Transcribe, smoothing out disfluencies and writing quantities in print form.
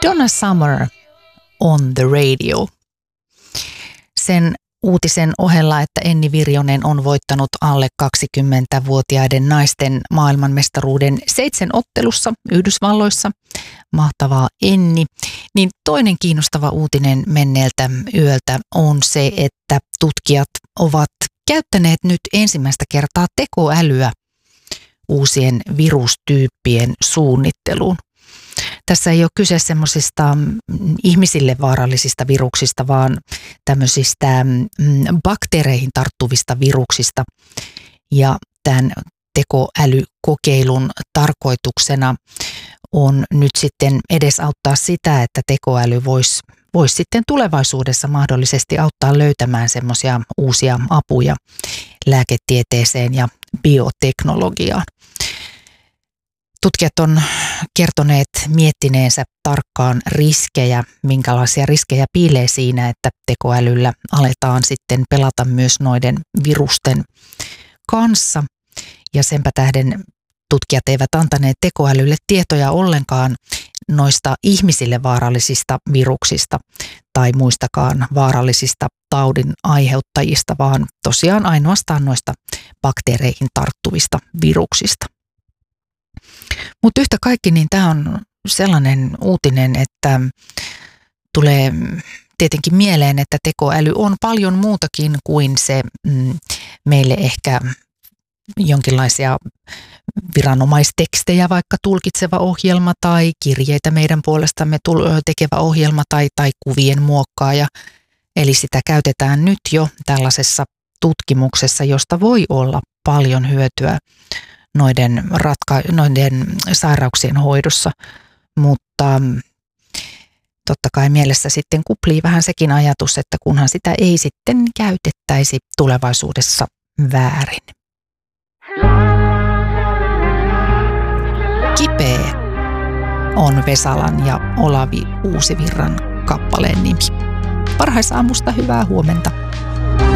Donna Summer on the radio. Sen uutisen ohella, että Enni Virjonen on voittanut alle 20-vuotiaiden naisten maailmanmestaruuden 7 ottelussa Yhdysvalloissa. Mahtavaa Enni. Niin toinen kiinnostava uutinen menneeltä yöltä on se, että tutkijat ovat käyttäneet nyt ensimmäistä kertaa tekoälyä uusien virustyyppien suunnitteluun. Tässä ei ole kyse semmoisista ihmisille vaarallisista viruksista, vaan tämmöisistä bakteereihin tarttuvista viruksista. Ja tämän tekoälykokeilun tarkoituksena on nyt sitten edesauttaa sitä, että tekoäly voisi sitten tulevaisuudessa mahdollisesti auttaa löytämään semmoisia uusia apuja lääketieteeseen ja bioteknologiaan. Tutkijat on kertoneet miettineensä tarkkaan riskejä, minkälaisia riskejä piilee siinä, että tekoälyllä aletaan sitten pelata myös noiden virusten kanssa. Ja senpä tähden tutkijat eivät antaneet tekoälylle tietoja ollenkaan noista ihmisille vaarallisista viruksista tai muistakaan vaarallisista taudin aiheuttajista, vaan tosiaan ainoastaan noista bakteereihin tarttuvista viruksista. Mutta yhtä kaikki, niin tämä on sellainen uutinen, että tulee tietenkin mieleen, että tekoäly on paljon muutakin kuin se meille ehkä jonkinlaisia viranomaistekstejä vaikka tulkitseva ohjelma tai kirjeitä meidän puolestamme tekevä ohjelma tai kuvien muokkaaja. Eli sitä käytetään nyt jo tällaisessa tutkimuksessa, josta voi olla paljon hyötyä noiden sairauksien hoidossa, mutta totta kai mielessä sitten kuplii vähän sekin ajatus, että kunhan sitä ei sitten käytettäisi tulevaisuudessa väärin. Kipeä on Vesalan ja Olavi Uusivirran kappaleen nimi. Varhaisaamusta hyvää huomenta.